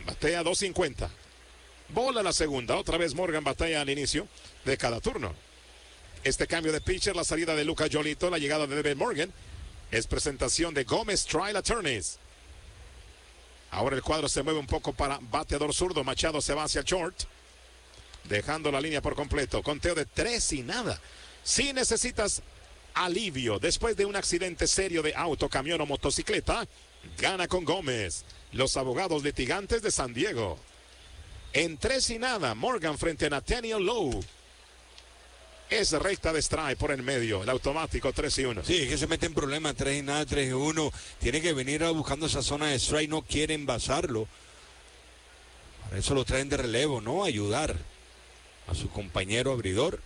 Batea 2.50. Bola la segunda. Otra vez Morgan batea al inicio de cada turno. Este cambio de pitcher, la salida de Lucas Giolito, la llegada de Devin Morgan, es presentación de Gómez Trial Attorneys. Ahora el cuadro se mueve un poco para bateador zurdo. Machado se va hacia el short, dejando la línea por completo. Conteo de 3-0. Si necesitas alivio después de un accidente serio de auto, camión o motocicleta, gana con Gómez, los abogados litigantes de San Diego. En 3-0, Morgan frente a Nathaniel Lowe. Es recta de strike por en medio, el automático 3-1. Sí, es que se mete en problemas, 3-0, 3-1. Tiene que venir buscando esa zona de strike, no quiere envasarlo. Para eso lo traen de relevo, ¿no? Ayudar a su compañero abridor.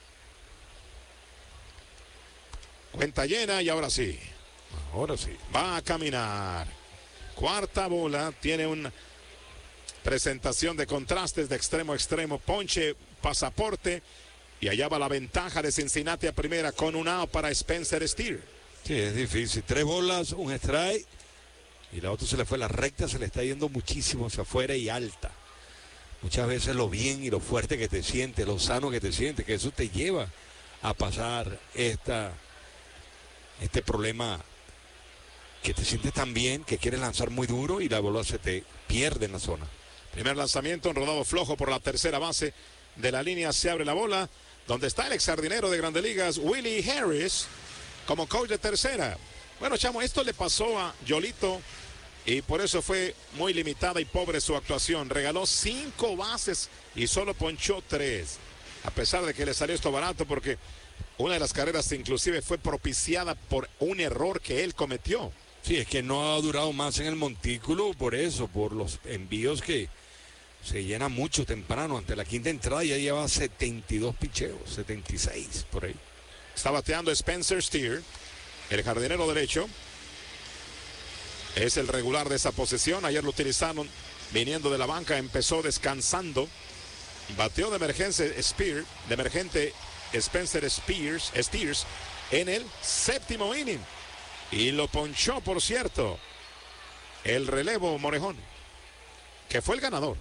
Cuenta llena y ahora sí. Va a caminar. Cuarta bola, tiene una presentación de contrastes de extremo a extremo. Ponche, pasaporte. Y allá va la ventaja de Cincinnati a primera con un out para Spencer Steer. Sí, es difícil. 3 bolas, un strike. Y la otra se le fue la recta, se le está yendo muchísimo hacia afuera y alta. Muchas veces lo bien y lo fuerte que te sientes, lo sano que te sientes, que eso te lleva a pasar este problema que te sientes tan bien, que quieres lanzar muy duro y la bola se te pierde en la zona. Primer lanzamiento, un rodado flojo por la tercera base de la línea, se abre la bola. Donde está el exjardinero de Grandes Ligas, Willie Harris, como coach de tercera. Bueno, chamo, esto le pasó a Giolito y por eso fue muy limitada y pobre su actuación. Regaló 5 bases y solo ponchó 3. A pesar de que le salió esto barato, porque una de las carreras inclusive fue propiciada por un error que él cometió. Sí, es que no ha durado más en el montículo por eso, por los envíos que se llena mucho temprano. Ante la quinta entrada ya lleva 72 picheos, 76 por ahí. Está bateando Spencer Steer, el jardinero derecho. Es el regular de esa posesión. Ayer lo utilizaron viniendo de la banca, empezó descansando. Bateó de emergente Spencer Steers en el 7º inning. Y lo ponchó, por cierto, el relevo Morejón, que fue el ganador.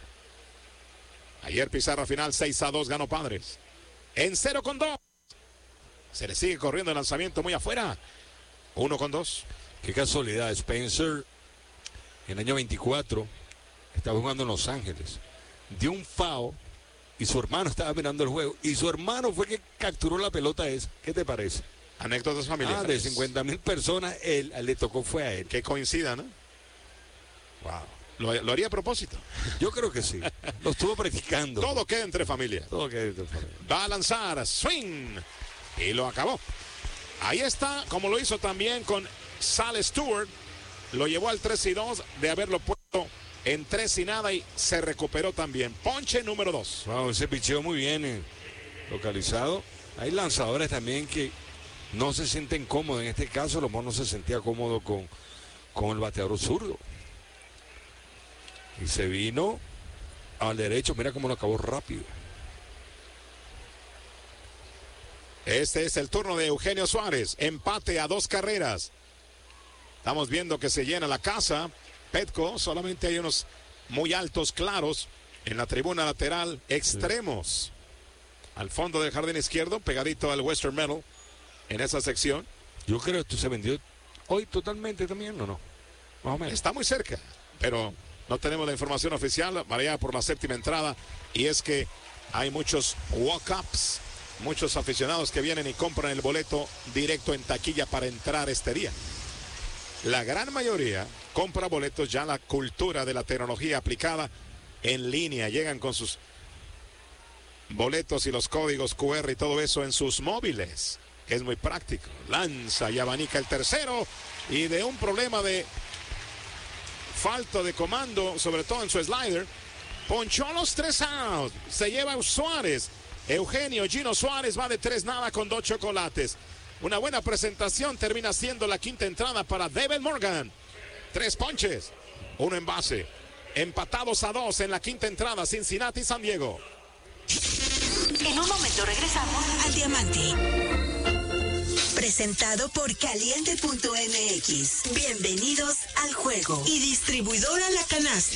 Ayer pizarra final 6-2 ganó Padres. En 0-2. Se le sigue corriendo el lanzamiento muy afuera. 1-2. Qué casualidad, Spencer en el año 24 estaba jugando en Los Ángeles. Dio un foul y su hermano estaba mirando el juego. Y su hermano fue que capturó la pelota esa. ¿Qué te parece? Anécdotas familiares. De 50,000 personas, le tocó fue a él. Que coincida, ¿no? Wow. Lo haría a propósito. Yo creo que sí. Lo estuvo practicando. Todo queda entre familia. Todo queda entre familia. Va a lanzar, swing. Y lo acabó. Ahí está, como lo hizo también con Sal Stewart. Lo llevó al 3-2 de haberlo puesto en 3-0 y se recuperó también. Ponche número 2. Wow, ese picheo muy bien localizado. Hay lanzadores también que no se sienten cómodos. En este caso, Lomón no se sentía cómodo con el bateador zurdo. Y se vino al derecho. Mira cómo lo acabó rápido. Este es el turno de Eugenio Suárez. Empate a 2 carreras. Estamos viendo que se llena la casa. Petco, solamente hay unos muy altos claros en la tribuna lateral. Extremos. Al fondo del jardín izquierdo, pegadito al Western Metal. En esa sección. Yo creo que esto se vendió hoy totalmente también, ¿o no? Más o menos. Está muy cerca, pero no tenemos la información oficial. Varía por la 7ª entrada. Y es que hay muchos walk-ups, muchos aficionados que vienen y compran el boleto directo en taquilla para entrar este día. La gran mayoría compra boletos ya, la cultura de la tecnología aplicada en línea. Llegan con sus boletos y los códigos QR y todo eso en sus móviles, que es muy práctico. Lanza y abanica el tercero, y de un problema de falta de comando, sobre todo en su slider, ponchó los 3 outs. Se lleva a Suárez. Eugenio Gino Suárez va de 3-0 con 2 chocolates. Una buena presentación, termina siendo la 5ª entrada para Devin Morgan. 3 ponches, 1 en base. Empatados a 2 en la 5ª entrada, Cincinnati y San Diego. En un momento regresamos al Diamante. Presentado por Caliente.mx. Bienvenidos al juego. Y distribuidora La Canasta.